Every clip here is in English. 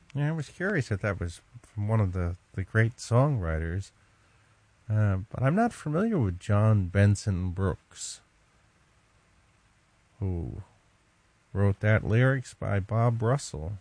Yeah, I was curious if that was from one of the great songwriters. But I'm not familiar with John Benson Brooks, who wrote that. Lyrics by Bob Russell.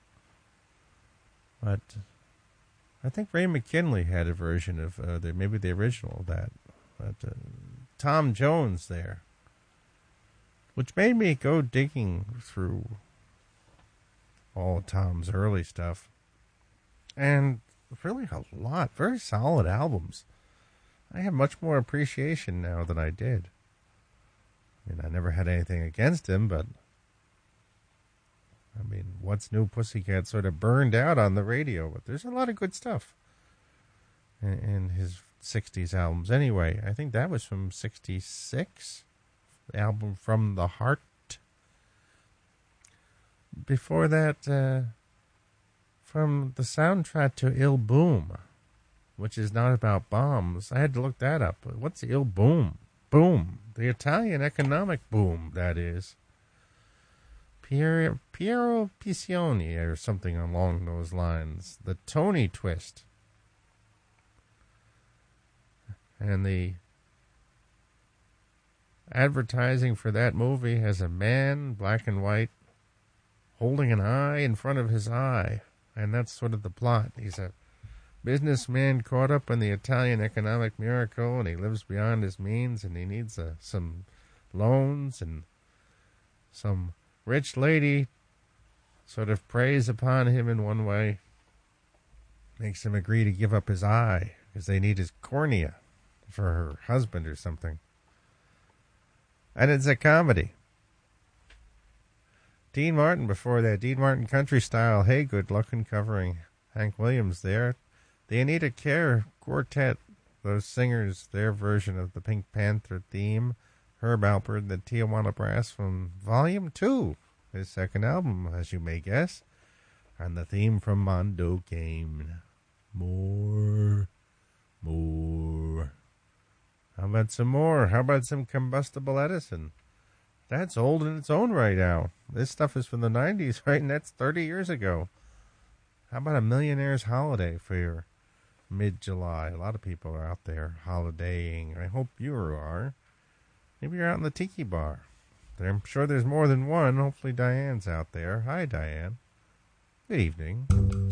But I think Ray McKinley had a version of maybe the original of that. But Tom Jones there, which made me go digging through all Tom's early stuff. And really a lot. Very solid albums. I have much more appreciation now than I did. I mean, I never had anything against him, but I mean, What's New Pussycat sort of burned out on the radio, but there's a lot of good stuff in his 60s albums. Anyway, I think that was from 66, the album From the Heart. Before that, from the soundtrack to Il Boom, which is not about bombs. I had to look that up. What's Il Boom? Boom. The Italian economic boom, that is. Piero Piccioni, or something along those lines. The Tony Twist. And the advertising for that movie has a man, black and white, holding an eye in front of his eye. And that's sort of the plot. He's a businessman caught up in the Italian economic miracle, and he lives beyond his means, and he needs some loans, and some rich lady sort of preys upon him in one way, makes him agree to give up his eye because they need his cornea for her husband or something. And it's a comedy. Dean Martin before that. Dean Martin Country Style. Hey, good looking, covering Hank Williams there. The Anita Kerr Quartet, those singers, their version of the Pink Panther theme. Herb Alpert, the Tijuana Brass from Volume 2, his second album, as you may guess. And the theme from Mondo Game. More. How about some more? How about some Combustible Edison? That's old in its own right now. This stuff is from the 90s, right? And that's 30 years ago. How about A Millionaire's Holiday for your mid-July? A lot of people are out there holidaying. I hope you are. Maybe you're out in the tiki bar. I'm sure there's more than one. Hopefully Diane's out there. Hi, Diane. Good evening.